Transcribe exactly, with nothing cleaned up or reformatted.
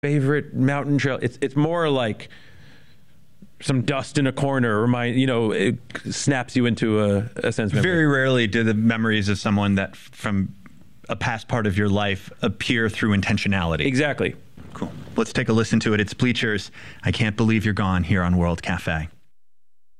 favorite mountain trail. It's it's more like some dust in a corner. Remind you know, it snaps you into a, a sense of memory. Very rarely do the memories of someone that from a past part of your life appear through intentionality. Exactly. Cool. Let's take a listen to it. It's Bleachers. I Can't Believe You're Gone here on World Cafe.